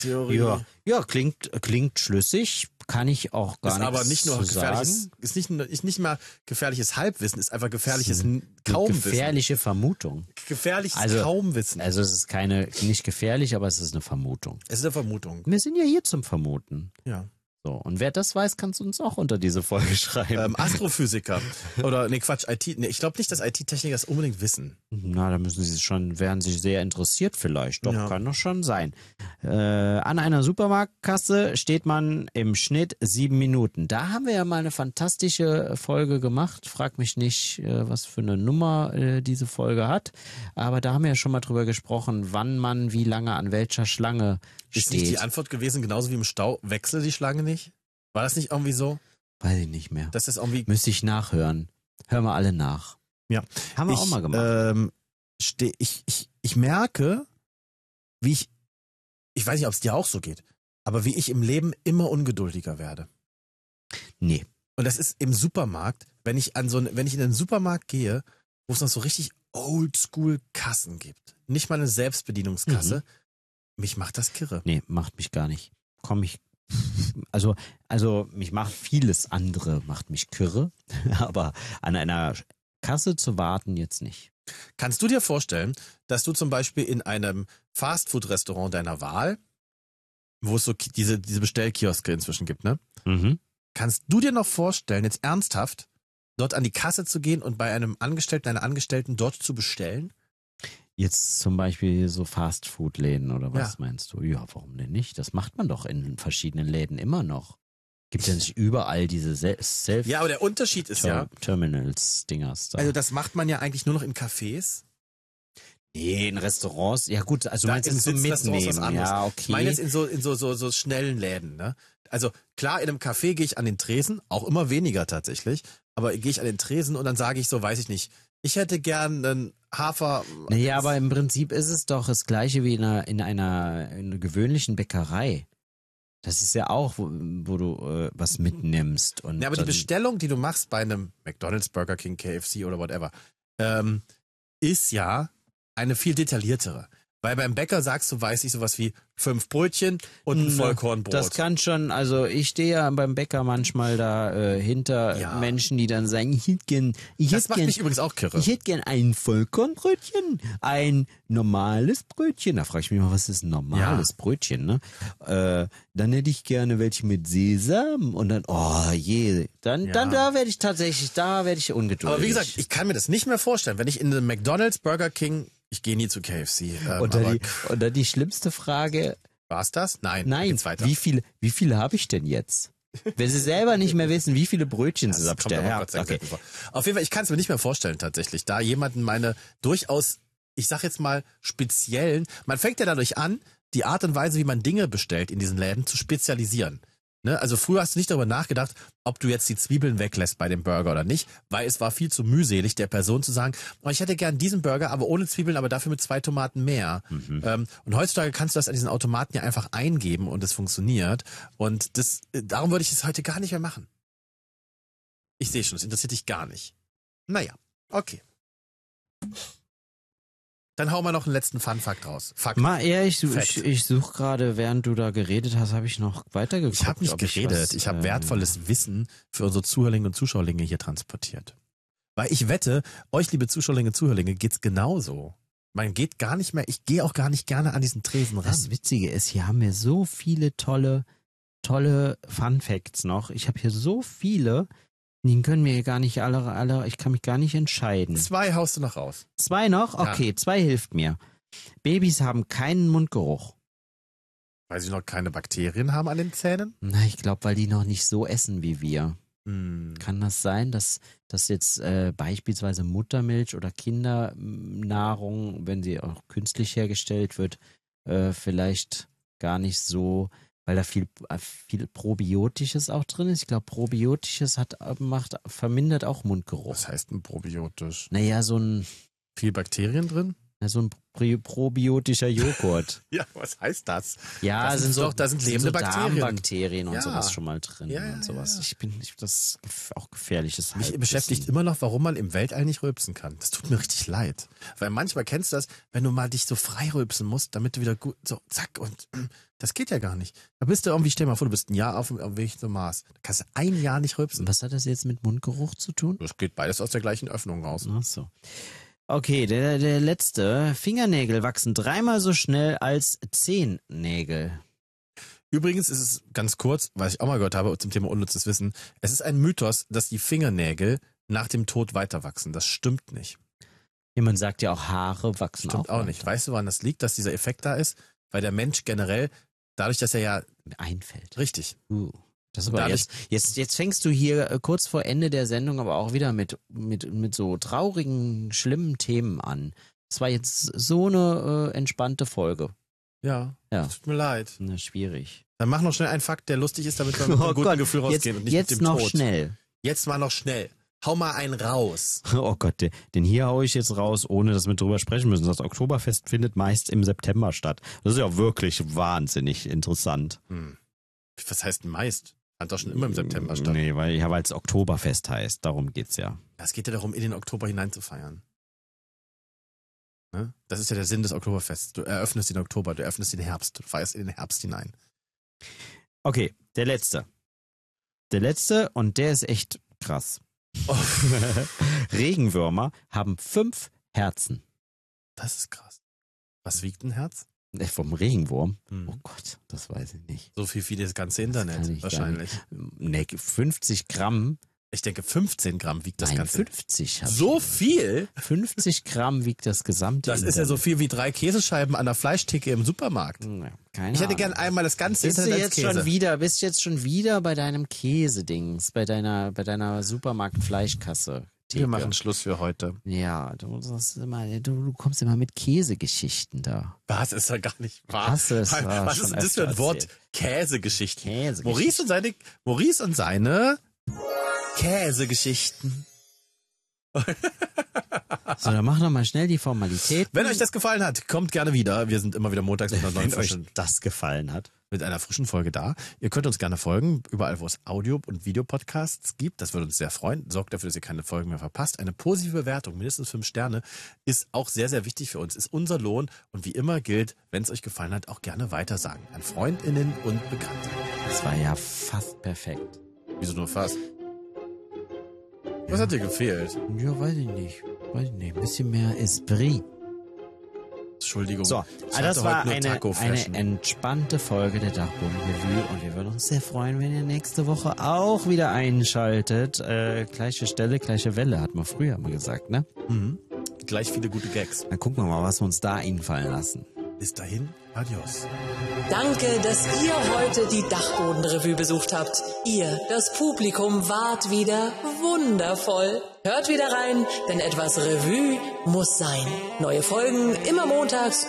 Theorie. Ja, klingt schlüssig, kann ich auch gar ist nichts aber nicht nur zu gefährliches, sagen. ist nicht mal gefährliches Halbwissen, ist einfach gefährliches Kaumwissen. Gefährliche Vermutung. Gefährliches Kaumwissen. Also es ist nicht gefährlich, aber es ist eine Vermutung. Es ist eine Vermutung. Wir sind ja hier zum Vermuten. Ja. So, und wer das weiß, kannst du uns auch unter diese Folge schreiben. Astrophysiker. Oder, IT. Ich glaube nicht, dass IT-Techniker das unbedingt wissen. Na, da wären sie sehr interessiert vielleicht. Doch, Ja. kann doch schon sein. An einer Supermarktkasse steht man im Schnitt 7 Minuten. Da haben wir ja mal eine fantastische Folge gemacht. Frag mich nicht, was für eine Nummer diese Folge hat. Aber da haben wir ja schon mal drüber gesprochen, wann man wie lange an welcher Schlange steht. Ist nicht die Antwort gewesen, genauso wie im Stau, wechsle die Schlange nicht? War das nicht irgendwie so? Weiß ich nicht mehr. Das ist irgendwie. Müsste ich nachhören. Hören wir alle nach. Ja. Haben wir auch mal gemacht. Ich merke, wie ich weiß nicht, ob es dir auch so geht, aber wie ich im Leben immer ungeduldiger werde. Nee. Und das ist im Supermarkt, wenn ich in den Supermarkt gehe, wo es noch so richtig Oldschool-Kassen gibt. Nicht mal eine Selbstbedienungskasse. Mich macht das kirre. Nee, macht mich gar nicht. Also mich macht vieles andere, macht mich kirre, aber an einer Kasse zu warten jetzt nicht. Kannst du dir vorstellen, dass du zum Beispiel in einem Fastfood-Restaurant deiner Wahl, wo es so diese Bestellkioske inzwischen gibt, ne? Mhm. Kannst du dir noch vorstellen, jetzt ernsthaft, dort an die Kasse zu gehen und bei einem Angestellten, einer Angestellten dort zu bestellen? Jetzt zum Beispiel so Fastfood-Läden oder was meinst du? Ja, warum denn nicht? Das macht man doch in verschiedenen Läden immer noch. Gibt ja nicht überall diese Self- Ja, aber der Unterschied ist Terminals-Dingers da. Also das macht man ja eigentlich nur noch in Cafés. Nee, in Restaurants, ja gut, also Da meinst du zum Sitzrestaurants was Mitnehmen, anderes. ja, okay. Ich meine jetzt in so schnellen Läden, ne? Also klar, in einem Café gehe ich an den Tresen, auch immer weniger tatsächlich, aber gehe ich an den Tresen und dann sage ich so, weiß ich nicht, ich hätte gern einen Hafer... Naja, aber im Prinzip ist es doch das Gleiche wie in einer gewöhnlichen Bäckerei. Das ist ja auch, wo du was mitnimmst. Und Ja, aber die Bestellung, die du machst bei einem McDonald's, Burger King, KFC oder whatever, ist ja eine viel detailliertere. Weil beim Bäcker sagst du, weiß ich, sowas wie 5 Brötchen und ein Vollkornbrot. Das kann schon, also ich stehe ja beim Bäcker manchmal da hinter Menschen, die dann sagen, ich hätte mich übrigens auch kirre. Ich hätte gern ein Vollkornbrötchen, ein normales Brötchen. Da frage ich mich mal, was ist ein normales Brötchen, ne? Dann hätte ich gerne welche mit Sesam und dann, da werde ich ungeduldig. Aber wie gesagt, ich kann mir das nicht mehr vorstellen, wenn ich in einem McDonald's, Burger King, ich gehe nie zu KFC. Und dann die schlimmste Frage. War's das? Nein. Nein. Wie viele habe ich denn jetzt? Wenn sie selber nicht mehr wissen, wie viele Brötchen sie abstellen. Ja, okay. Auf jeden Fall, ich kann es mir nicht mehr vorstellen tatsächlich, da jemanden meine durchaus, ich sag jetzt mal, speziellen, man fängt ja dadurch an, die Art und Weise, wie man Dinge bestellt in diesen Läden, zu spezialisieren. Ne? Also früher hast du nicht darüber nachgedacht, ob du jetzt die Zwiebeln weglässt bei dem Burger oder nicht, weil es war viel zu mühselig, der Person zu sagen, ich hätte gern diesen Burger, aber ohne Zwiebeln, aber dafür mit 2 Tomaten mehr. Und heutzutage kannst du das an diesen Automaten ja einfach eingeben und es funktioniert. Und darum würde ich es heute gar nicht mehr machen. Ich sehe schon, das interessiert dich gar nicht. Naja, okay. Dann hauen wir noch einen letzten Fun-Fact raus. Ich suche gerade, während du da geredet hast, habe ich noch weitergeguckt. Ich habe nicht geredet. Ich habe wertvolles Wissen für unsere Zuhörlinge und Zuschauerlinge hier transportiert. Weil ich wette, euch, liebe Zuschauerlinge und Zuhörlinge, geht's genauso. Man geht gar nicht mehr, ich gehe auch gar nicht gerne an diesen Tresen ran. Das Witzige ist, hier haben wir so viele tolle Fun-Facts noch. Ich habe hier so viele, die können mir gar nicht alle, ich kann mich gar nicht entscheiden. 2 haust du noch raus. 2 noch? Okay, 2 hilft mir. Babys haben keinen Mundgeruch. Weil sie noch keine Bakterien haben an den Zähnen? Na, ich glaube, weil die noch nicht so essen wie wir. Kann das sein, dass jetzt beispielsweise Muttermilch oder Kindernahrung, wenn sie auch künstlich hergestellt wird, vielleicht gar nicht so, weil da viel Probiotisches auch drin ist. Ich glaube, Probiotisches vermindert auch Mundgeruch. Was heißt denn probiotisch? Naja, viel Bakterien drin? Ja, so ein probiotischer Joghurt. Ja, was heißt das? Ja, das sind so, da sind lebende Bakterien. Darmbakterien und Ja. sowas schon mal drin Ja, und sowas. ja. Das ist auch gefährliches Mich Halbwissen. beschäftigt immer noch, warum man im Weltall nicht rülpsen kann. Das tut mir richtig leid. Weil manchmal kennst du das, wenn du mal dich so frei rülpsen musst, damit du wieder gut, so zack und das geht ja gar nicht. Da bist du irgendwie, stell dir mal vor, du bist ein Jahr auf dem Weg zum Mars. Da kannst du ein Jahr nicht rülpsen. Was hat das jetzt mit Mundgeruch zu tun? Das geht beides aus der gleichen Öffnung raus. Ach so. Okay, der letzte. Fingernägel wachsen 3-mal so schnell als Zehennägel. Übrigens ist es ganz kurz, was ich auch mal gehört habe zum Thema unnützes Wissen, es ist ein Mythos, dass die Fingernägel nach dem Tod weiter wachsen. Das stimmt nicht. Ja, man sagt ja auch, Haare wachsen Stimmt auch nicht. Weißt du, woran das liegt, dass dieser Effekt da ist? Weil der Mensch generell, dadurch, dass er ja einfällt. richtig. Das ist aber jetzt fängst du hier kurz vor Ende der Sendung aber auch wieder mit so traurigen, schlimmen Themen an. Es war jetzt so eine entspannte Folge. Ja. Tut mir leid. Na, schwierig. Dann mach noch schnell einen Fakt, der lustig ist, damit wir mit einem guten Gefühl rausgehen und nicht jetzt mit dem noch Tod. Schnell. Jetzt mal noch schnell. Hau mal einen raus. Oh Gott, den hier hau ich jetzt raus, ohne dass wir drüber sprechen müssen. Das Oktoberfest findet meist im September statt. Das ist ja wirklich wahnsinnig interessant. Was heißt meist? Fand doch schon immer im September statt. Nee, weil es Oktoberfest heißt. Darum geht's ja. Es geht ja darum, in den Oktober hinein zu feiern. Ne? Das ist ja der Sinn des Oktoberfests. Du eröffnest den Oktober, du eröffnest den Herbst, du feierst in den Herbst hinein. Okay, der letzte. Der letzte, und der ist echt krass. Oh. Regenwürmer haben 5 Herzen. Das ist krass. Was wiegt ein Herz? Vom Regenwurm? Hm. Oh Gott, das weiß ich nicht. So viel wie das ganze kann Internet ich wahrscheinlich. Nee, 50 Gramm. Ich denke 15 Gramm wiegt das Nein, Ganze. 50. So viel? 50 Gramm wiegt das gesamte Das ist ja so viel wie 3 Käsescheiben an der Fleischtheke im Supermarkt. Ja, keine Ich hätte Ahnung. gern einmal das ganze Bist du Internet jetzt als Käse. bist jetzt schon wieder bei deinem Käsedings, bei deiner Supermarkt-Fleischkasse. Wir machen Schluss für heute. Ja, du kommst immer mit Käsegeschichten da. Was ist ja gar nicht wahr? Hast du es Was schon ist denn das für ein öfter Wort? erzählt. Käsegeschichten. Maurice und seine Käsegeschichten. So, dann mach doch mal schnell die Formalität. Wenn euch das gefallen hat, kommt gerne wieder. Wir sind immer wieder montags mit einer neuen das gefallen hat. mit einer frischen Folge da. Ihr könnt uns gerne folgen, überall wo es Audio- und Videopodcasts gibt. Das würde uns sehr freuen. Sorgt dafür, dass ihr keine Folgen mehr verpasst. Eine positive Bewertung, mindestens 5 Sterne, ist auch sehr, sehr wichtig für uns. Ist unser Lohn. Und wie immer gilt, wenn es euch gefallen hat, auch gerne weitersagen. An FreundInnen und Bekannte. Das war ja fast perfekt. Wieso nur fast? Was hat dir gefehlt? Ja, weiß ich nicht. Ein bisschen mehr Esprit. Entschuldigung. So, Ich das hatte war heute nur eine Taco-Flaschen. entspannte Folge der Dachboden-Revue und wir würden uns sehr freuen, wenn ihr nächste Woche auch wieder einschaltet. Gleiche Stelle, gleiche Welle, hat man früher mal gesagt, ne? Gleich viele gute Gags. Dann gucken wir mal, was wir uns da einfallen lassen. Bis dahin, adios. Danke, dass ihr heute die Dachboden-Revue besucht habt. Ihr, das Publikum, wart wieder wundervoll. Hört wieder rein, denn etwas Revue muss sein. Neue Folgen immer montags